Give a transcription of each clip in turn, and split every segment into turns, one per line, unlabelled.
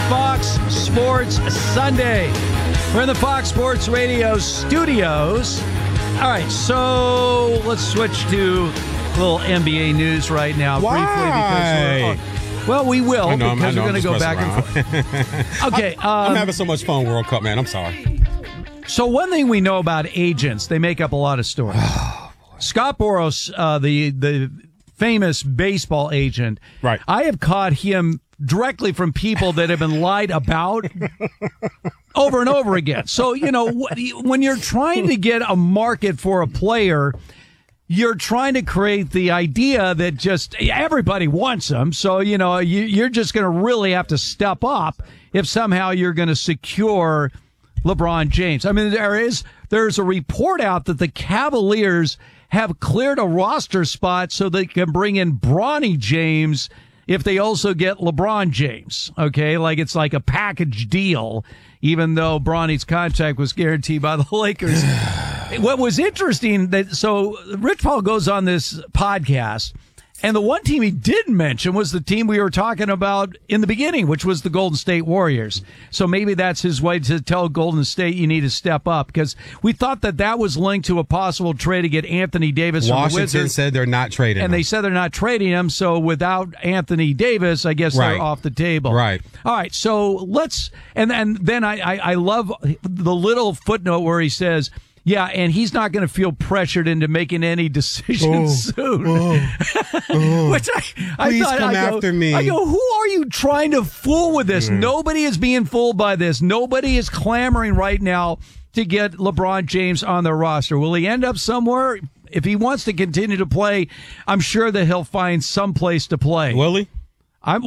Fox Sports Sunday. We're in the Fox Sports Radio studios. All right, so let's switch to a little NBA news right now.
Why?
Briefly, because we will, because we're going to go back and forth. Okay.
I'm having so much fun World Cup, man. I'm sorry.
So one thing we know about agents, they make up a lot of stories. Scott Boras, the famous baseball agent,
right?
I have caught him directly from people that have been lied about over and over again. So, when you're trying to get a market for a player, you're trying to create the idea that just everybody wants them. So, you're just going to really have to step up if somehow you're going to secure LeBron James. I mean, there's a report out that the Cavaliers have cleared a roster spot so they can bring in Bronny James if they also get LeBron James. Okay, it's like a package deal, even though Bronny's contract was guaranteed by the Lakers. What was interesting so Rich Paul goes on this podcast, and the one team he didn't mention was the team we were talking about in the beginning, which was the Golden State Warriors. So maybe that's his way to tell Golden State you need to step up, because we thought that was linked to a possible trade to get Anthony Davis from the Wizards.
Washington said they're not trading him.
And they said they're not trading him, so without Anthony Davis, I guess they're off the table.
Right.
All right, so and then I love the little footnote where he says, yeah, and he's not going to feel pressured into making any decisions soon. Which I
Please
thought,
come after me.
I go, who are you trying to fool with this? Nobody is being fooled by this. Nobody is clamoring right now to get LeBron James on their roster. Will he end up somewhere? If he wants to continue to play, I'm sure that he'll find some place to play.
Will he?
I'll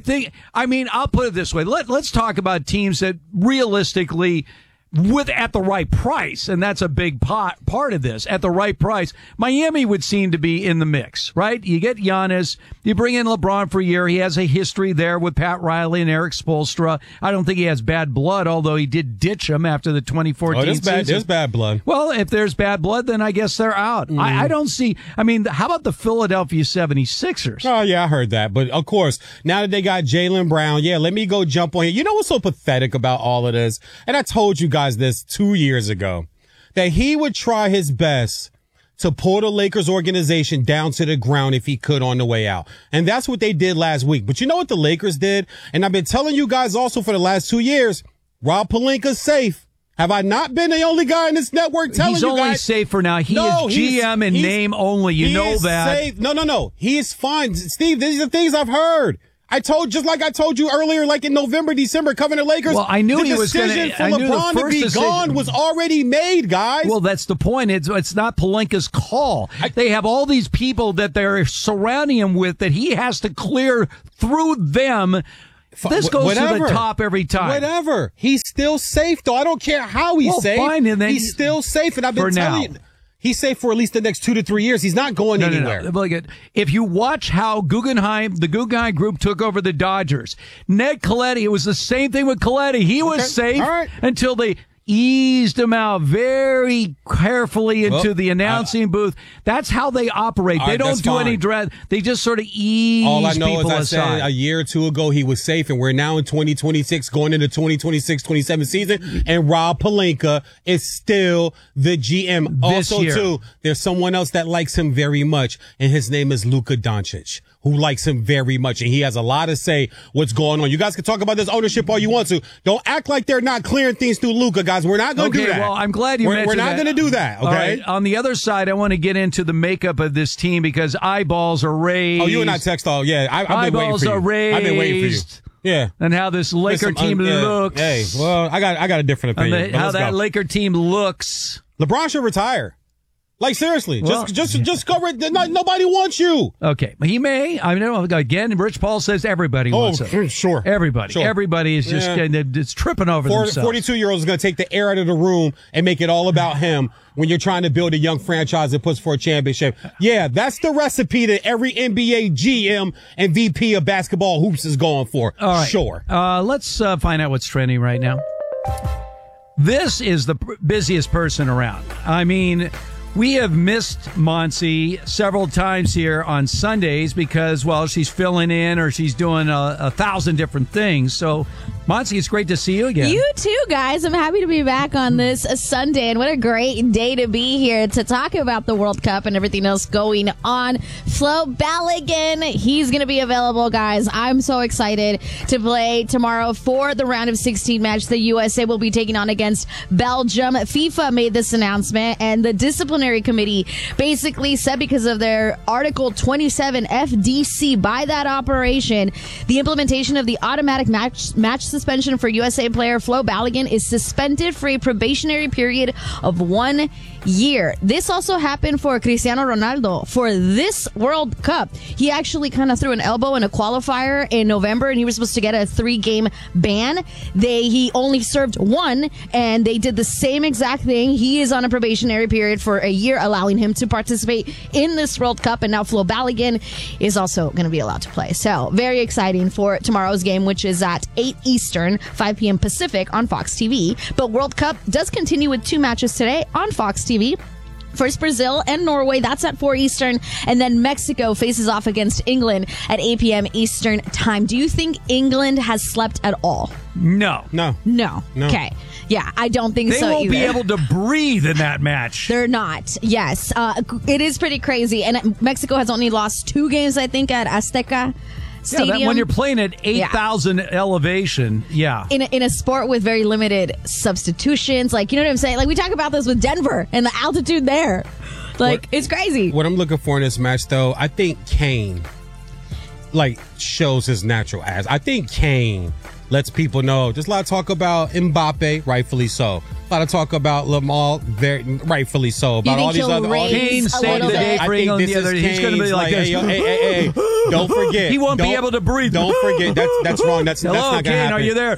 put it this way. Let's talk about teams that realistically, at the right price, and that's a big part of this. At the right price, Miami would seem to be in the mix, right? You get Giannis, you bring in LeBron for a year. He has a history there with Pat Riley and Eric Spoelstra. I don't think he has bad blood, although he did ditch him after the 2014 season.
There's bad blood.
Well, if there's bad blood, then I guess they're out. I don't see. How about the Philadelphia 76ers?
Oh, yeah, I heard that. But, of course, now that they got Jaylen Brown, let me go jump on here. You know what's so pathetic about all of this? And I told you guys this 2 years ago, that he would try his best to pull the Lakers organization down to the ground if he could on the way out. And that's what they did last week. But you know what the Lakers did? And I've been telling you guys also for the last 2 years, Rob Pelinka's safe. Have I not been the only guy in this network telling you guys?
He's only safe for now. He is GM in name only. You know that.
Safe. No. He is fine. Steve, these are things I've heard. I told you earlier, like in November, December, covering the Lakers.
Well, I knew he was going to.
The decision for LeBron to be gone was already made, guys.
Well, that's the point. It's not Pelinka's call. They have all these people that they're surrounding him with that he has to clear through them. This goes to the top every time.
Whatever. He's still safe, though. I don't care how he's safe.
Fine, and then
he's still safe, and I've been telling you. He's safe for at least the next 2 to 3 years. He's not going anywhere.
No. If you watch how the Guggenheim Group took over the Dodgers, Ned Colletti, it was the same thing with Colletti. He was safe until they eased him out very carefully into the announcing booth. That's how they operate. They don't do any dread. They just sort of ease people aside. All I know is I said
a year or two ago he was safe, and we're now in 2026 going into 2026-27 season, and Rob Pelinka is still the GM. Also, too, there's someone else that likes him very much, and his name is Luka Doncic, who likes him very much, and he has a lot to say what's going on. You guys can talk about this ownership all you want to. Don't act like they're not clearing things through Luka, guys. We're not going to do that.
Well, I'm glad you mentioned that.
We're not going to do that, okay?
All right. On the other side, I want to get into the makeup of this team because eyeballs are raised.
Oh, you and I text all. Yeah, I've been waiting for you.
Eyeballs are raised.
I've been waiting for you. Yeah.
And how this Laker team looks.
Hey, well, I got a different opinion.
How that Laker team looks.
LeBron should retire. Like, seriously, just cover it. Nobody wants you.
Okay. He may. I know, again, Rich Paul says everybody wants it.
Sure.
Everybody. Sure. Everybody is just it's tripping over themselves.
42-year-old is going to take the air out of the room and make it all about him when you're trying to build a young franchise that puts for a championship. Yeah, that's the recipe that every NBA GM and VP of basketball hoops is going for.
All right.
Sure.
Let's find out what's trending right now. This is the busiest person around. I mean, We have missed Monse several times here on Sundays because, well, she's filling in or she's doing a thousand different things. So, Monse, it's great to see you again.
You too, guys. I'm happy to be back on this Sunday, and what a great day to be here to talk about the World Cup and everything else going on. Flo Balogun, he's going to be available, guys. I'm so excited to play tomorrow for the round of 16 match. The USA will be taking on against Belgium. FIFA made this announcement, and the disciplinary committee basically said because of their Article 27 FDC by that operation, the implementation of the automatic match suspension for USA player Flo Balogun is suspended for a probationary period of 1 year. This also happened for Cristiano Ronaldo for this World Cup. He actually kind of threw an elbow in a qualifier in November, and he was supposed to get a 3-game ban. He only served 1, and they did the same exact thing. He is on a probationary period for a year, allowing him to participate in this World Cup, and now Flo Balogun is also going to be allowed to play. So very exciting for tomorrow's game, which is at 8 Eastern, 5 p.m. Pacific on Fox TV. But World Cup does continue with 2 matches today on Fox TV. First, Brazil and Norway. That's at 4 Eastern. And then Mexico faces off against England at 8 p.m. Eastern time. Do you think England has slept at all?
No.
No.
Okay. Yeah, I don't think so either.
They won't be able to breathe in that match.
They're not. Yes. It is pretty crazy. And Mexico has only lost 2 games, I think, at Azteca Stadium.
Yeah, when you're playing at 8,000 elevation,
in a sport with very limited substitutions, like, you know what I'm saying? Like, we talk about this with Denver and the altitude there. Like, it's crazy.
What I'm looking for in this match, though, I think Kane, shows his natural ass. I think Kane lets people know. There's a lot of talk about Mbappe, rightfully so. A lot of talk about Lamar, very rightfully so. About all these other
Kane saved the day for England the other day. He's going to be like this.
Hey, don't forget.
He won't be able to breathe.
Don't forget. That's wrong. That's not going to happen.
Are you there?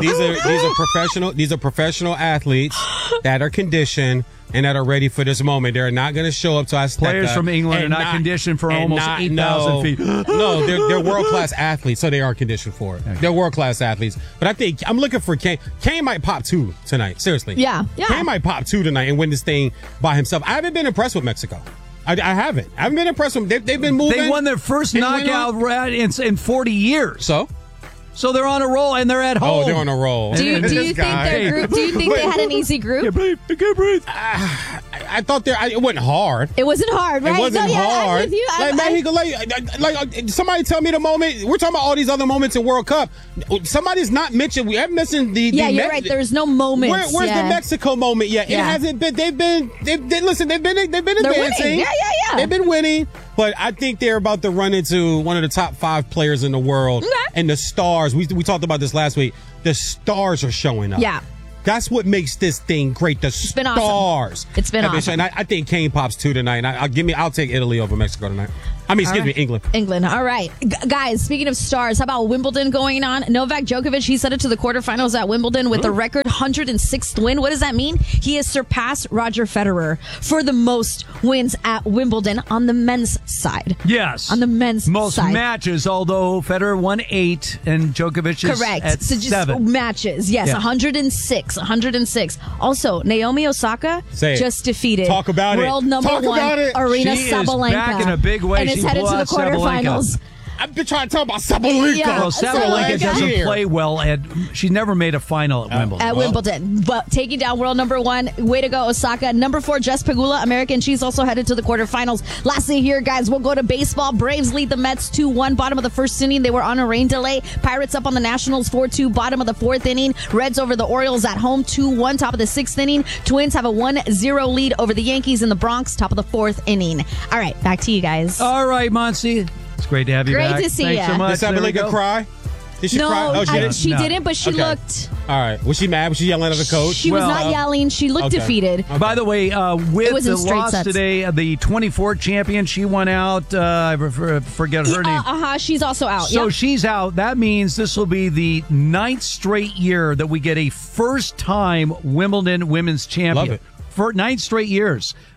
These are professional athletes that are conditioned and that are ready for this moment. They're not going to show up to Azteca.
Players from England are not conditioned for almost 8,000 feet.
No, they're world-class athletes, so they are conditioned for it. Okay. They're world-class athletes. But I think I'm looking for Kane. Kane might pop 2 tonight. Seriously.
Yeah.
Kane might pop 2 tonight and win this thing by himself. I haven't been impressed with Mexico. I haven't. I haven't been impressed with them. They've been moving.
They won their first knockout in 40 years. So they're on a roll, and they're at home.
Oh, they're on a roll.
Do you think their group? Do you think they had an easy group?
I can't breathe.
I thought it wasn't hard.
It wasn't hard, right?
It wasn't hard.
I'm with you.
Like, somebody tell me the moment. We're talking about all these other moments in World Cup. Somebody's not mentioned. We haven't mentioned the.
Yeah, you're right. There's no moment.
Where's the Mexico moment yet? It hasn't been. They've been advancing.
Winning. Yeah.
They've been winning. But I think they're about to run into one of the top 5 players in the world.
Okay.
And the stars, we talked about this last week, the stars are showing up.
Yeah.
That's what makes this thing great. The stars.
Awesome. It's been awesome.
And I think Kane pops 2 tonight. And I'll take Italy over Mexico tonight. Excuse me, England.
England. All right. Guys, speaking of stars, how about Wimbledon going on? Novak Djokovic, he's headed to the quarterfinals at Wimbledon with a record 106th win. What does that mean? He has surpassed Roger Federer for the most wins at Wimbledon on the men's side.
Yes.
On the men's side.
Most matches, although Federer won 8 and Djokovic is at 7.
Matches. Yes, yeah. 106. Also, Naomi Osaka just defeated world number 1 Arina Sabalenka.
She is back in a big way.
And is headed to the quarterfinals.
I've been trying to talk about Sabalenka.
Yeah.
Well, Sabalenka doesn't play well. She's never made a final at Wimbledon.
Wimbledon. But taking down world number 1. Way to go, Osaka. Number 4, Jess Pegula, American. She's also headed to the quarterfinals. Lastly here, guys, we'll go to baseball. Braves lead the Mets 2-1. Bottom of the first inning. They were on a rain delay. Pirates up on the Nationals 4-2. Bottom of the 4th inning. Reds over the Orioles at home 2-1. Top of the 6th inning. Twins have a 1-0 lead over the Yankees in the Bronx. Top of the 4th inning. All right, back to you guys.
All right, Monse. It's great to have you back.
Great to see you.
Thanks so much.
Did Sabalenka cry? Did she cry?
No, she didn't, but she looked...
All right. Was she mad? Was she yelling at the coach?
She was not yelling. She looked defeated.
Okay. By the way, with the loss today, the 24 champion, she won out. I forget her name.
She's also out.
So she's out. That means this will be the 9th straight year that we get a first-time Wimbledon women's champion.
Love it.
For 9 straight years.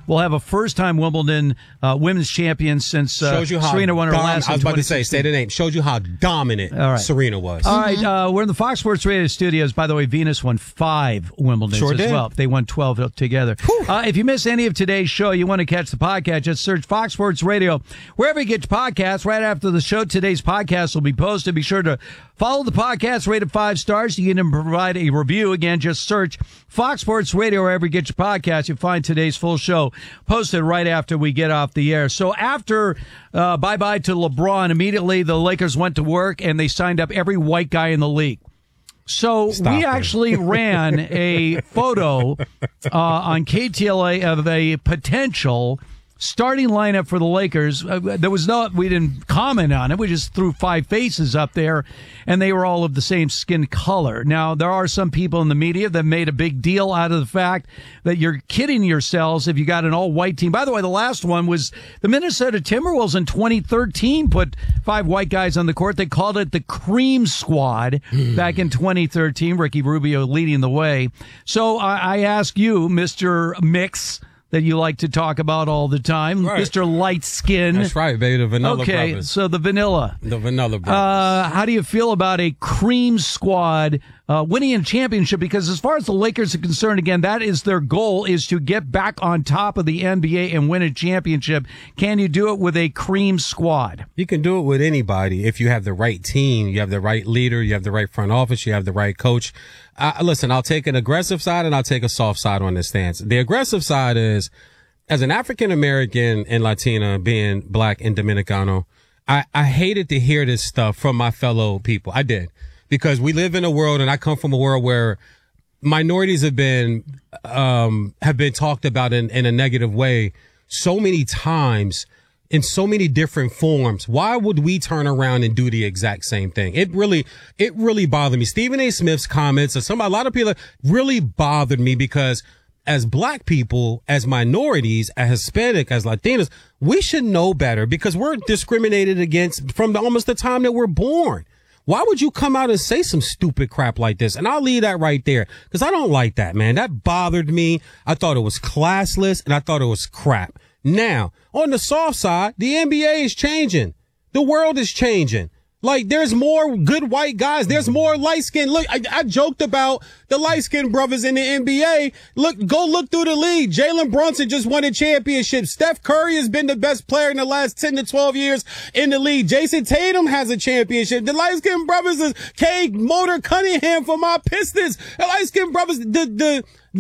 We'll have a first-time Wimbledon women's champion since Serena won her last.
I was about to say the name. Showed you how dominant Serena was.
All right, we're in the Fox Sports Radio studios. By the way, Venus won 5 Wimbledons as well. They won 12 together. If you miss any of today's show, you want to catch the podcast, just search Fox Sports Radio wherever you get your podcasts. Right after the show, today's podcast will be posted. Be sure to follow the podcast, rate it 5 stars. You can provide a review. Again, just search Fox Sports Radio wherever you get your podcast. You'll find today's full show posted right after we get off the air. So after bye-bye to LeBron, immediately the Lakers went to work and they signed up every white guy in the league. So we actually ran a photo on KTLA of a potential starting lineup for the Lakers. We didn't comment on it. We just threw 5 faces up there, and they were all of the same skin color. Now, there are some people in the media that made a big deal out of the fact that you're kidding yourselves if you got an all-white team. By the way, the last one was the Minnesota Timberwolves in 2013 put 5 white guys on the court. They called it the Cream Squad back in 2013, Ricky Rubio leading the way. So I ask you, Mr. Mix, that you like to talk about all the time. Right. Mr. Light Skin.
That's right, baby. The Vanilla Brothers.
So the Vanilla.
The Vanilla Brothers.
How do you feel about a Cream Squad winning a championship? Because as far as the Lakers are concerned, again, that is their goal, is to get back on top of the NBA and win a championship. Can you do it with a Cream Squad?
You can do it with anybody if you have the right team, you have the right leader, you have the right front office, you have the right coach. Listen, I'll take an aggressive side and I'll take a soft side on this stance. The aggressive side is, as an African American and Latina, being black and Dominicano, I hated to hear this stuff from my fellow people. I did. Because we live in a world, and I come from a world where minorities have been talked about in a negative way so many times, in so many different forms. Why would we turn around and do the exact same thing? It really bothered me. Stephen A. Smith's comments, a lot of people really bothered me, because as black people, as minorities, as Hispanic, as Latinos, we should know better, because we're discriminated against from almost the time that we're born. Why would you come out and say some stupid crap like this? And I'll leave that right there, because I don't like that, man. That bothered me. I thought it was classless, and I thought it was crap. Now, on the soft side, the NBA is changing. The world is changing. Like, there's more good white guys. There's more light-skinned. Look, I joked about the light-skinned brothers in the NBA. Go look through the league. Jalen Brunson just won a championship. Steph Curry has been the best player in the last 10 to 12 years in the league. Jason Tatum has a championship. The light-skinned brothers is Cade Motor Cunningham for my Pistons. The light-skinned brothers, the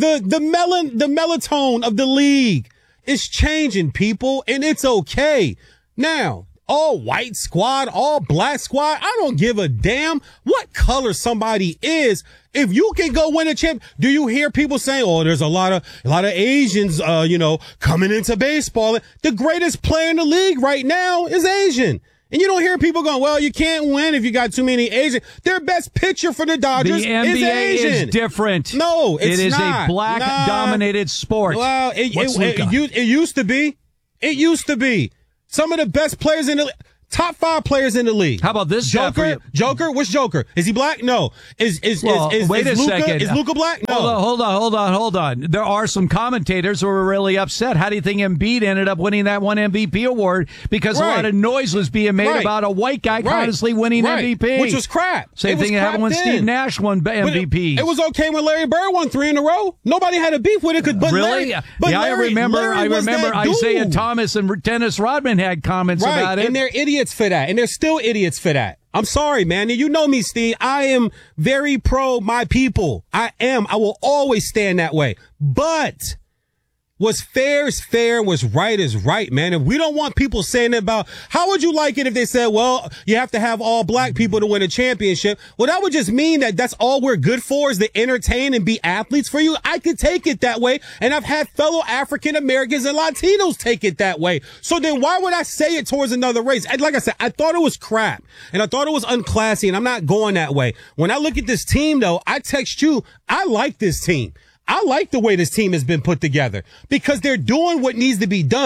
melatonin of the league is changing, people, and it's okay. Now, all white squad, all black squad, I don't give a damn what color somebody is. If you can go win a champ, do you hear people saying, "Oh, there's a lot of Asians, coming into baseball"? The greatest player in the league right now is Asian. And you don't hear people going, "Well, you can't win if you got too many Asians." Their best pitcher for the Dodgers
is Asian. The NBA is different.
No, it's not.
It is a black-dominated sport.
Well, it used to be. It used to be. Some of the best players in the top 5 players in the league.
How about this?
Joker? What's Joker? Is he black? No. Wait a second. Is Luka black? No.
Hold on. There are some commentators who were really upset. How do you think Embiid ended up winning that one MVP award? Because a lot of noise was being made about a white guy honestly winning MVP.
Which was crap.
Same thing happened when Steve Nash won MVP.
It was okay when Larry Bird won 3 in a row. Nobody had a beef with it.
Really? I remember Isaiah Thomas and Dennis Rodman had comments about it.
And they're idiots for that. And they're still idiots for that. I'm sorry, man. You know me, Steve. I am very pro my people. I am. I will always stand that way. But what's fair is fair and what's right is right, man. If we don't want people saying about, how would you like it if they said, well, you have to have all black people to win a championship? Well, that would just mean that that's all we're good for, is to entertain and be athletes for you. I could take it that way. And I've had fellow African Americans and Latinos take it that way. So then why would I say it towards another race? And like I said, I thought it was crap and I thought it was unclassy, and I'm not going that way. When I look at this team, though, I text you, I like this team. I like the way this team has been put together because they're doing what needs to be done.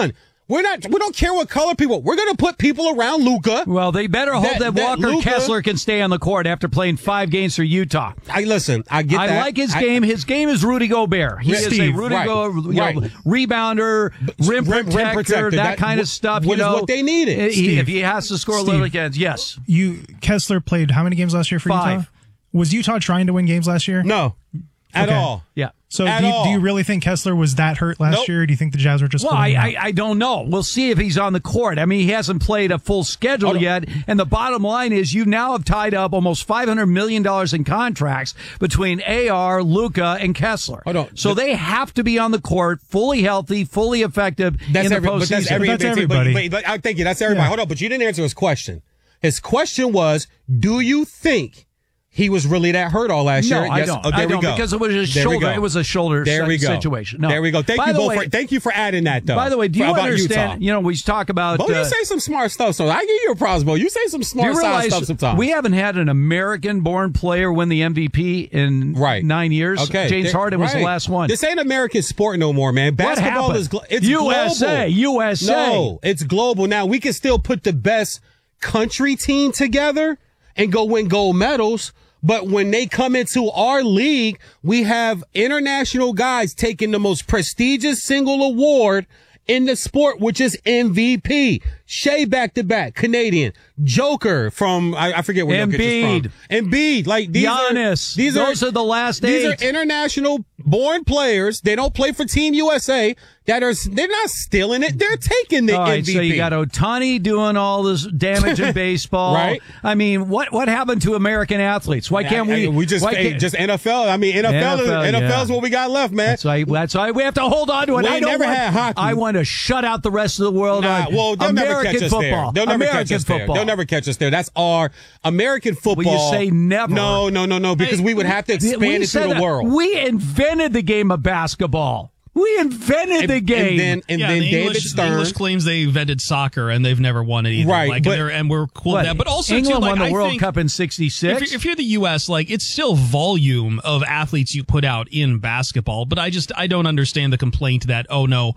We don't care what color people. We're going to put people around Luka.
Well, they better hope that Walker
Luka,
Kessler can stay on the court after playing 5 games for Utah.
I get that.
I like his game. His game is Rudy Gobert. He is a Rudy Gobert rebounder, rim protector, that kind of stuff.
What is what they needed.
If he has to score a little against, yes.
Kessler played how many games last year for
5.
Utah? Was Utah trying to win games last year?
No, at all.
Yeah.
So do you really think Kessler was that hurt last year? Or do you think the Jazz were just?
Well, I don't know. We'll see if he's on the court. I mean, he hasn't played a full schedule yet. And the bottom line is you now have tied up almost $500 million in contracts between AR, Luka, and Kessler. So they have to be on the court, fully healthy, fully effective in the postseason.
That's everybody.
But thank you. That's everybody.
Yeah.
Hold on. But you didn't answer his question. His question was, do you think he was really that hurt all last year?
No, I don't.
There we go.
Because it was a shoulder. It was a shoulder situation. No.
There we go. Thank you for adding that, though.
By the way, do you understand?
Utah.
We talk about.
Bo, you say some smart stuff. So I give you a props, Bo. You say some smart stuff sometimes.
We haven't had an American-born player win the MVP in 9 years.
Okay.
James Harden was the last one.
This ain't American sport no more, man. Basketball is it's
USA.
global.
USA.
No, it's global. Now we can still put the best country team together and go win gold medals. But when they come into our league, we have international guys taking the most prestigious single award in the sport, which is MVP. Shea back-to-back, Canadian. Joker from, I forget where Jokic is from. Embiid. Like,
Giannis. Those are the last 8.
These are international born players. They don't play for Team USA. They're not stealing it. They're taking the MVP.
So you got Ohtani doing all this damage in baseball.
Right.
I mean, what happened to American athletes? Why can't we?
Just NFL. I mean, NFL is what we got left, man.
That's why we have to hold on to it.
We never had hockey.
I want to shut out the rest of the world.
They'll never catch us there. They'll never catch us there. They'll never catch us there. That's our American football.
Will you say never?
No, because we would have to expand it to the world.
We invented the game of basketball. We invented the game.
And then David Stern.
The English claims they invented soccer, and they've never won it either.
Right.
And we're cool with that. But also,
England
too,
won the World Cup in '66.
If you're the U.S., it's still volume of athletes you put out in basketball. But I don't understand the complaint that, oh, no,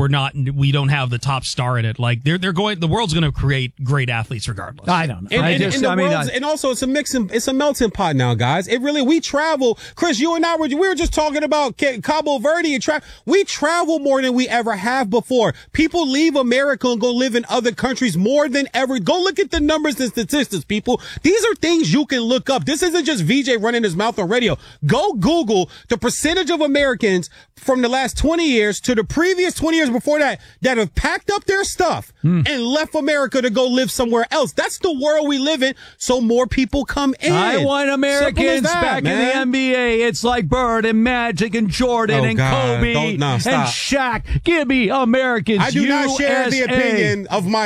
we don't have the top star in it. The world's going to create great athletes regardless.
I don't know.
And also it's a melting pot now, guys. We travel. Chris, you and I we were just talking about Cabo Verde and we travel more than we ever have before. People leave America and go live in other countries more than ever. Go look at the numbers and statistics, people. These are things you can look up. This isn't just VJ running his mouth on radio. Go Google the percentage of Americans from the last 20 years to the previous 20 years before that have packed up their stuff and left America to go live somewhere else. That's the world we live in, so more people come in.
I want Americans back in the NBA. It's like Bird and Magic and Jordan and Kobe and Shaq. Give me Americans.
I do not share the opinion of my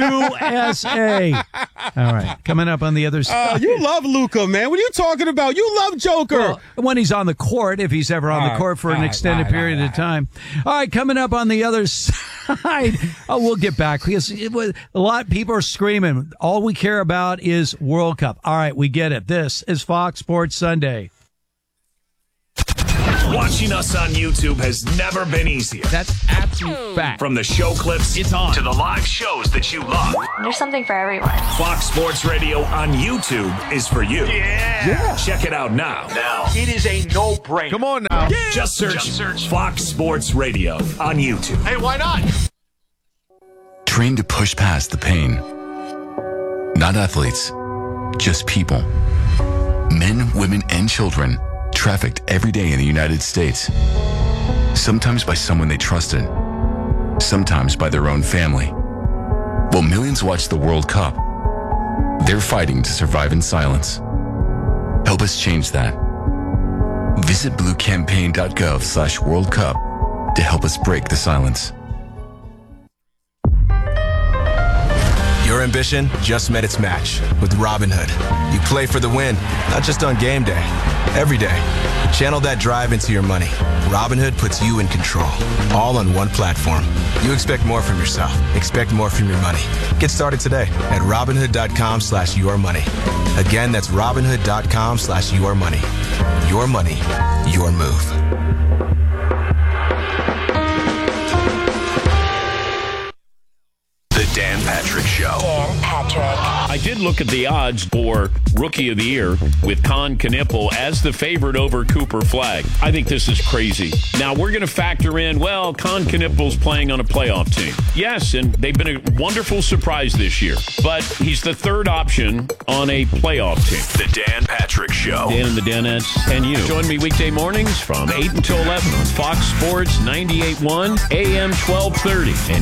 USA. All right, coming up on the other side.
You love Luka, man. What are you talking about? You love Joker.
Well, when he's on the court, if he's ever on the court for an extended period of time. All right, coming up on the other side. We'll get back because a lot of people are screaming. All we care about is World Cup. All right, we get it. This is Fox Sports Sunday.
Watching us on YouTube has never been easier.
That's absolute fact.
From the show clips to the live shows that you love.
There's something for everyone.
Fox Sports Radio on YouTube is for you. Yeah. Check it out now.
It is a no-brainer.
Come on now. Yeah. Just search Fox Sports Radio on YouTube.
Hey, why not?
Trained to push past the pain. Not athletes, just people. Men, women, and children trafficked every day in the United States. Sometimes by someone they trusted, sometimes by their own family. While millions watch the World Cup, they're fighting to survive in silence. Help us change that. Visit bluecampaign.gov/World Cup to help us break the silence.
Your ambition just met its match with Robinhood. You play for the win, not just on game day, every day. Channel that drive into your money. Robinhood puts you in control, all on one platform. You expect more from yourself. Expect more from your money. Get started today at Robinhood.com/yourmoney. Again, that's Robinhood.com/yourmoney. Your money, your move.
Show.
Dan Patrick.
I did look at the odds for Rookie of the Year with Con Knippel as the favorite over Cooper Flagg. I think this is crazy. Now, we're going to factor in, well, Con Knippel's playing on a playoff team. Yes, and they've been a wonderful surprise this year. But he's the third option on a playoff team.
The Dan Patrick Show.
Dan and the Danettes and you. Join me weekday mornings from 8 until 11 on Fox Sports 98.1, AM 1230, and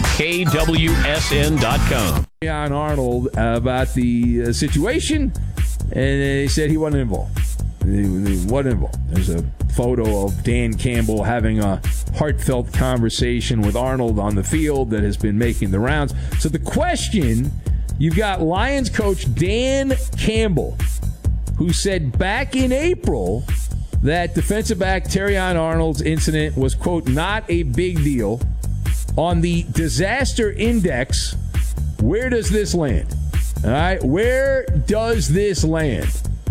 KWSN.com.
On Arnold about the situation, and they said he wasn't involved. He wasn't involved. There's a photo of Dan Campbell having a heartfelt conversation with Arnold on the field that has been making the rounds. So the question, you've got Lions coach Dan Campbell, who said back in April that defensive back Terrion Arnold's incident was, quote, not a big deal. On the disaster index, where does this land? All right, where does this land?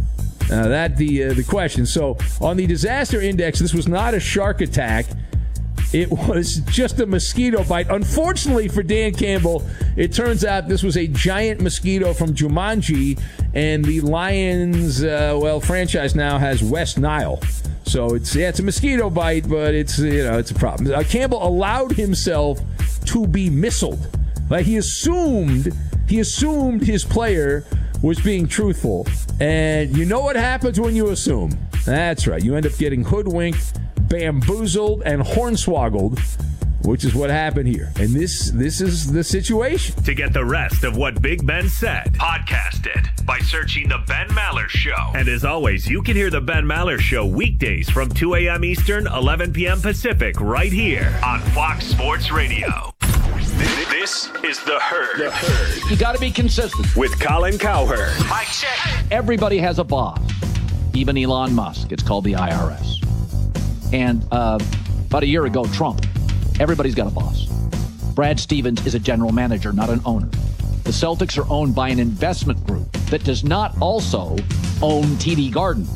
That the question. So on the disaster index, this was not a shark attack. It was just a mosquito bite. Unfortunately for Dan Campbell, it turns out this was a giant mosquito from Jumanji, and the Lions, franchise now has West Nile. So it's a mosquito bite, but it's a problem. Campbell allowed himself to be missiled. Like he assumed his player was being truthful. And you know what happens when you assume? That's right. You end up getting hoodwinked, bamboozled, and hornswoggled, which is what happened here. And this is the situation.
To get the rest of what Big Ben said, podcast it by searching The Ben Maller Show. And as always, you can hear The Ben Maller Show weekdays from 2 a.m. Eastern, 11 p.m. Pacific, right here on Fox Sports Radio. This is The Herd.
You got to be consistent.
With Colin Cowherd.
Mike check.
Everybody has a boss. Even Elon Musk. It's called the IRS. And about a year ago, Trump. Everybody's got a boss. Brad Stevens is a general manager, not an owner. The Celtics are owned by an investment group that does not also own TD Garden.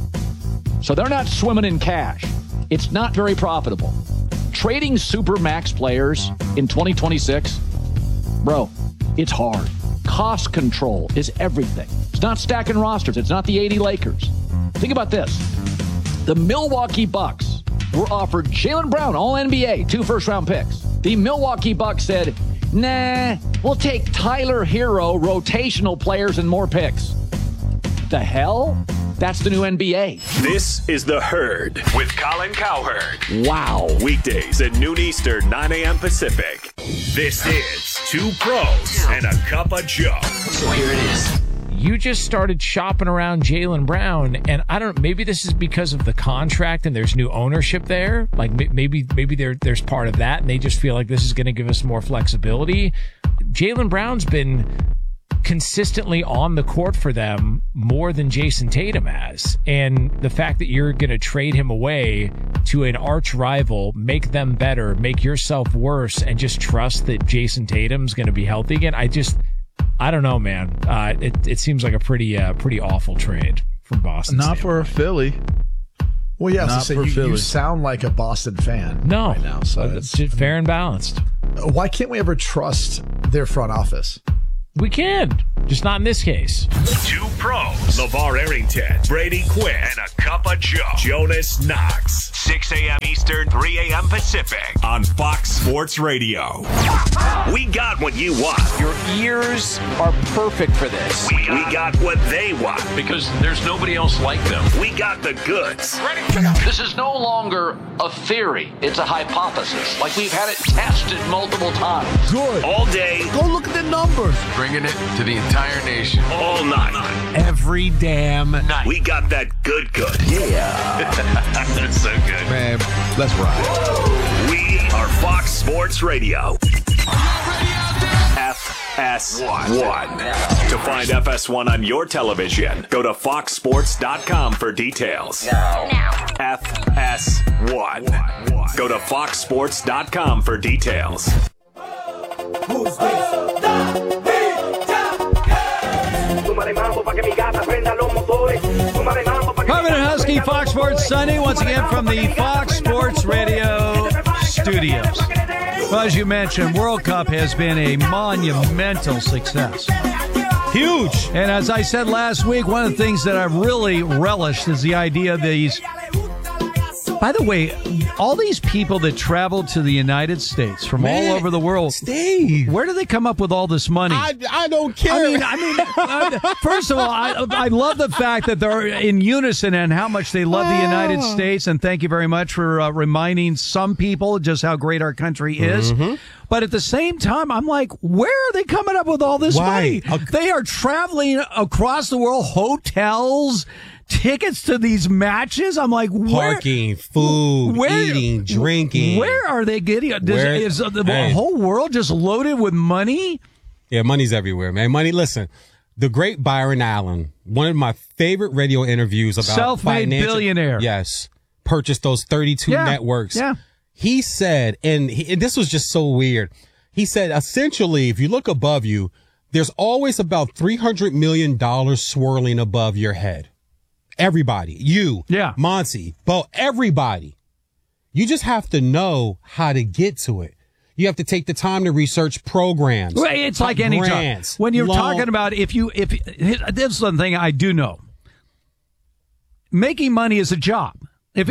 So they're not swimming in cash. It's not very profitable. Trading Supermax players in 2026, bro, it's hard. Cost control is everything. It's not stacking rosters. It's not the 80 Lakers. Think about this. The Milwaukee Bucks were offered Jaylen Brown, All-NBA, 2 first-round picks. The Milwaukee Bucks said, nah, we'll take Tyler Hero, rotational players, and more picks. The hell? That's the new NBA.
This is The Herd with Colin Cowherd.
Wow.
Weekdays at noon Eastern, 9 a.m. Pacific. This is Two Pros and a Cup of Joe.
So here it is.
You just started shopping around Jaylen Brown, and I don't know, maybe this is because of the contract and there's new ownership there. Like maybe there's part of that, and they just feel like this is going to give us more flexibility. Jaylen Brown's been consistently on the court for them more than Jason Tatum has. And the fact that you're going to trade him away to an arch rival, make them better, make yourself worse, and just trust that Jason Tatum's going to be healthy again, I don't know, man. It seems like a pretty awful trade from Boston.
Not for Philly.
Well, yeah,
Not
so you sound like a Boston fan right now. So
it's just fair and balanced.
Why can't we ever trust their front office?
We can, just not in this case.
Two Pros, LeVar Arrington, Brady Quinn, and a Cup of Joe, Jonas Knox. 6 a.m. Eastern, 3 a.m. Pacific on Fox Sports Radio. We got what you want.
Your ears are perfect for this.
We got what they want.
Because there's nobody else like them.
We got the goods.
Ready to go. This is no longer a theory. It's a hypothesis. Like we've had it tested multiple times.
Good. All day.
Go look at the numbers.
Bringing it to the entire nation.
All night.
Every damn night.
We got that good.
Yeah.
That's so good.
Man, let's ride.
We are Fox Sports Radio. FS1. To find FS1 on your television, go to foxsports.com for details.
Now.
FS1. Go to foxsports.com for details.
Who's this?
Carmen and Husky, Fox Sports Sunday, once again from the Fox Sports Radio studios. Well, as you mentioned, World Cup has been a monumental success.
Huge.
And as I said last week, one of the things that I've really relished is the idea of these. By the way, all these people that travel to the United States from all over the world,
Steve,
where do they come up with all this money?
I don't care.
I mean, first of all, I love the fact that they're in unison and how much they love the United States. And thank you very much for reminding some people just how great our country is.
Mm-hmm.
But at the same time, I'm like, where are they coming up with all this money? They are traveling across the world, hotels, tickets to these matches. I'm like,
parking, food, eating, drinking.
Where are they getting? Is the whole world just loaded with money?
Yeah, money's everywhere, man. Money. Listen, the great Byron Allen, one of my favorite radio interviews about
self-made billionaire.
Yes, purchased those 32 networks. Yeah, he said, and this was just so weird. He said, essentially, if you look above you, there's always about $300 million swirling above your head. Everybody, you, Monty, Bo, everybody. You just have to know how to get to it. You have to take the time to research programs.
Well, it's like any job. When you're talking about this is the thing I do know. Making money is a job. If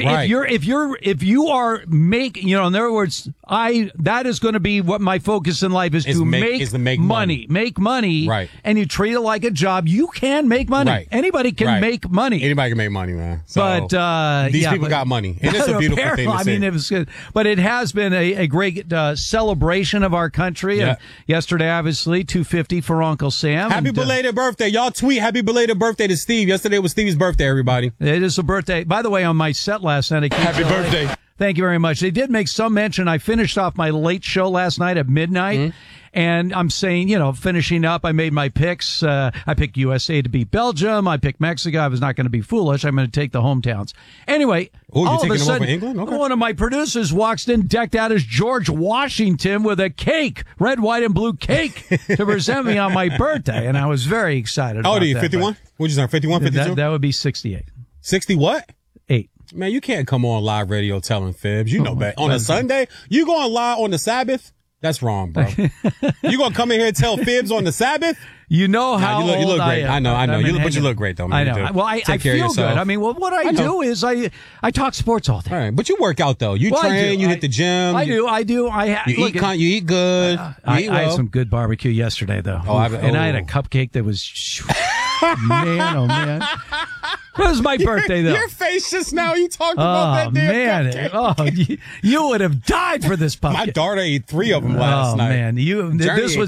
you are making, in other words, that is going to be what my focus in life is to make money. Make money.
Right.
And you treat it like a job. You can make money. Right. Anybody can make money.
Anybody can make money, man. So,
but
these people got money. And it's a beautiful thing to see.
I mean, it was good. But it has been a great celebration of our country.
Yeah.
And yesterday, obviously, 250 for Uncle Sam.
Happy belated birthday. Y'all tweet happy belated birthday to Steve. Yesterday was Steve's birthday, everybody.
It is a birthday. By the way, on my set last night.
Happy birthday.
Thank you very much. They did make some mention. I finished off my late show last night at midnight. And I'm saying, finishing up, I made my picks. I picked USA to beat Belgium. I picked Mexico. I was not going to be foolish. I'm going to take the hometowns. Anyway, all of a sudden,
England? Okay.
One of my producers walks in decked out as George Washington with a cake, red, white, and blue cake to present me on my birthday. And I was very excited about that.
How old are you, 51? What'd you say, 51, 52?
That would be 68.
60 what?
8.
Man, you can't come on live radio telling fibs. You know that. On a Sunday, you going live on the Sabbath? That's wrong, bro. You gonna come in here and tell fibs on the Sabbath?
You know how
you look great.
I am.
I know. But you look great, though, man.
I know. Well, I feel good. I mean, what I do is I talk sports all day.
All right, but you work out, though. You train, you hit the gym.
I do.
You eat good.
I had some good barbecue yesterday, though. I had a cupcake that was, man, oh, man. It was my birthday, though.
Your face just now, you talked about that damn cupcake.
Oh, you would have died for this pumpkin.
My daughter ate 3 of them last night.
Man,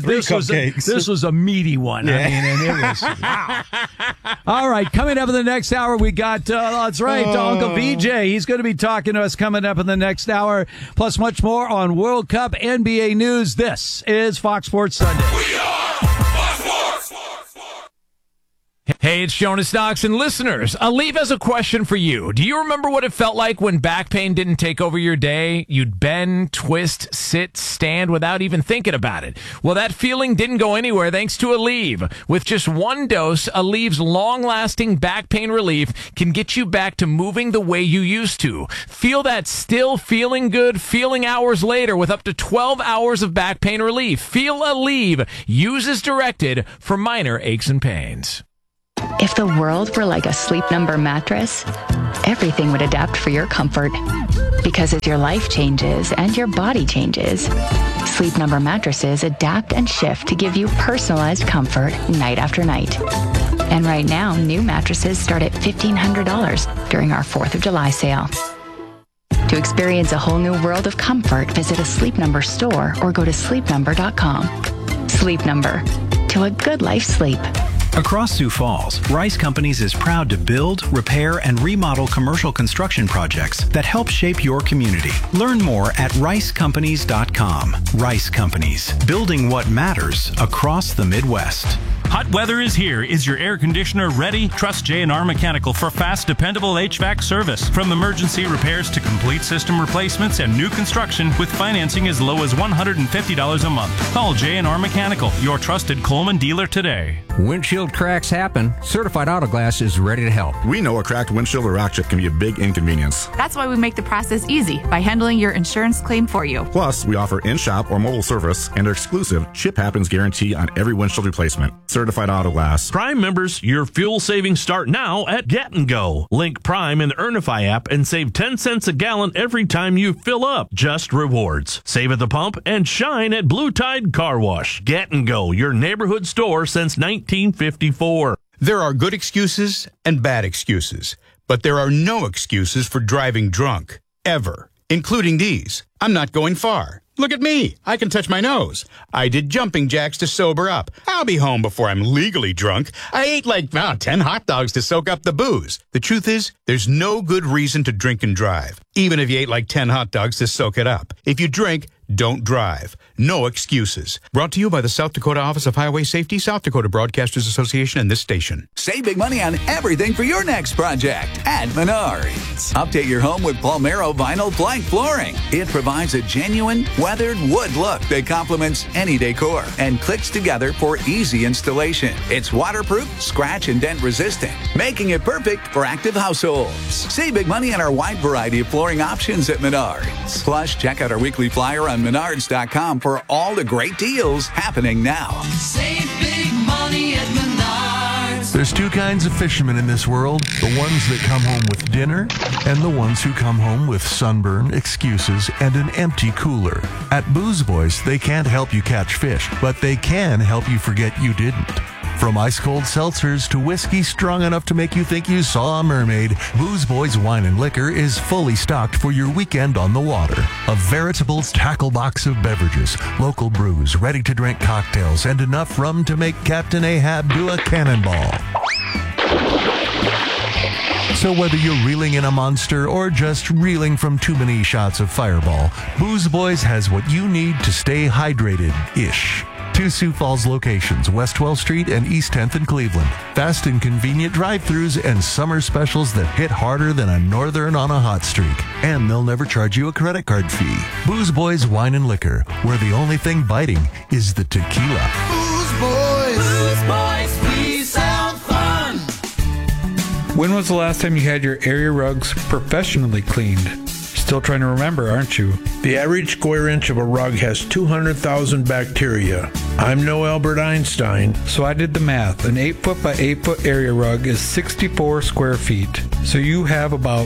this was a meaty one. Yeah. I mean, and it was. All right, coming up in the next hour, we got, that's right, Uncle VJ. He's going to be talking to us coming up in the next hour, plus much more on World Cup NBA news. This is Fox Sports Sunday.
We are Fox Sports. Hey, it's Jonas Knox, and listeners, Aleve has a question for you. Do you remember what it felt like when back pain didn't take over your day? You'd bend, twist, sit, stand without even thinking about it. Well, that feeling didn't go anywhere thanks to Aleve. With just one dose, Aleve's long-lasting back pain relief can get you back to moving the way you used to. Feel that still feeling good feeling hours later with up to 12 hours of back pain relief. Feel Aleve. Use as directed for minor aches and pains.
If the world were like a Sleep Number mattress, everything would adapt for your comfort. Because as your life changes and your body changes, Sleep Number mattresses adapt and shift to give you personalized comfort night after night. And right now, new mattresses start at $1,500 during our 4th of July sale. To experience a whole new world of comfort, visit a Sleep Number store or go to sleepnumber.com. Sleep Number. To a good life sleep.
Across Sioux Falls, Rice Companies is proud to build, repair, and remodel commercial construction projects that help shape your community. Learn more at ricecompanies.com. Rice Companies, building what matters across the Midwest.
Hot weather is here. Is your air conditioner ready? Trust J&R Mechanical for fast, dependable HVAC service. From emergency repairs to complete system replacements and new construction with financing as low as $150 a month. Call J&R Mechanical, your trusted Coleman dealer today.
Windshield cracks happen. Certified Auto Glass is ready to help.
We know a cracked windshield or rock chip can be a big inconvenience.
That's why we make the process easy by handling your insurance claim for you.
Plus, we offer in-shop or mobile service and our exclusive Chip Happens guarantee on every windshield replacement. Certified Auto Glass.
Prime members, your fuel savings start now at Get & Go. Link Prime in the Earnify app and save 10 cents a gallon every time you fill up. Just rewards. Save at the pump and shine at Blue Tide Car Wash. Get & Go, your neighborhood store since 1954.
There are good excuses and bad excuses, but there are no excuses for driving drunk, ever, including these. I'm not going far. Look at me. I can touch my nose. I did jumping jacks to sober up. I'll be home before I'm legally drunk. I ate like 10 hot dogs to soak up the booze. The truth is, there's no good reason to drink and drive, even if you ate like 10 hot dogs to soak it up. If you drink, don't drive. No excuses. Brought to you by the South Dakota Office of Highway Safety, South Dakota Broadcasters Association, and this station.
Save big money on everything for your next project at Menards. Update your home with Palmero Vinyl Plank Flooring. It provides a genuine, weathered wood look that complements any decor and clicks together for easy installation. It's waterproof, scratch and dent resistant, making it perfect for active households. Save big money on our wide variety of flooring options at Menards. Plus, check out our weekly flyer on Menards.com for all the great deals happening now.
Save big money at Menards.
There's two kinds of fishermen in this world. The ones that come home with dinner and the ones who come home with sunburn, excuses, and an empty cooler. At Booze Boys, they can't help you catch fish, but they can help you forget you didn't. From ice-cold seltzers to whiskey strong enough to make you think you saw a mermaid, Booze Boys Wine and Liquor is fully stocked for your weekend on the water. A veritable tackle box of beverages, local brews, ready-to-drink cocktails, and enough rum to make Captain Ahab do a cannonball. So whether you're reeling in a monster or just reeling from too many shots of Fireball, Booze Boys has what you need to stay hydrated-ish. 2 Sioux Falls locations, West 12th Street and East 10th in Cleveland. Fast and convenient drive-thrus and summer specials that hit harder than a northern on a hot streak. And they'll never charge you a credit card fee. Booze Boys Wine and Liquor, where the only thing biting is the tequila.
Booze Boys, we sound fun.
When was the last time you had your area rugs professionally cleaned? Still trying to remember, aren't you?
The average square inch of a rug has 200,000 bacteria. I'm no Albert Einstein.
So I did the math. An 8-foot by 8-foot area rug is 64 square feet. So you have about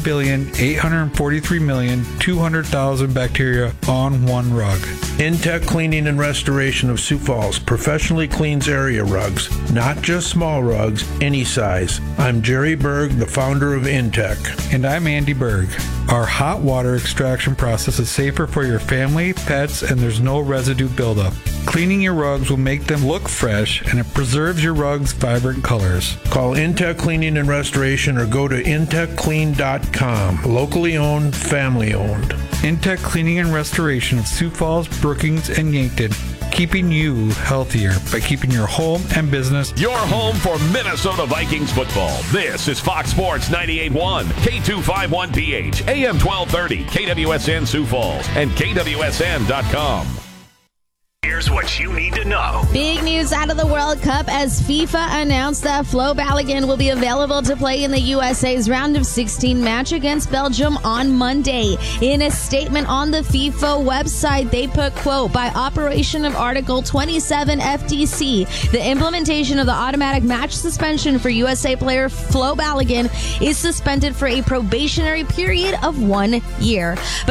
1,843,200,000 bacteria on one rug.
Intech Cleaning and Restoration of Sioux Falls professionally cleans area rugs, not just small rugs, any size. I'm Jerry Berg, the founder of Intech.
And I'm Andy Berg. Our hot water extraction process is safer for your family, pets, and there's no residue buildup. Cleaning your rugs will make them look fresh, and it preserves your rugs' vibrant colors.
Call Intech Cleaning and Restoration or go to intechclean.com. Locally owned, family owned.
Intech Cleaning and Restoration of Sioux Falls, Brookings, and Yankton. Keeping you healthier by keeping your home and business
your home for Minnesota Vikings football. This is Fox Sports 98.1, K251PH, AM 1230, KWSN Sioux Falls, and KWSN.com. Here's what you need to know.
Big news out of the World Cup as FIFA announced that Flo Balogun will be available to play in the USA's round of 16 match against Belgium on Monday. In a statement on the FIFA website, they put, quote, by operation of Article 27 FTC, the implementation of the automatic match suspension for USA player Flo Balogun is suspended for a probationary period of 1 year. But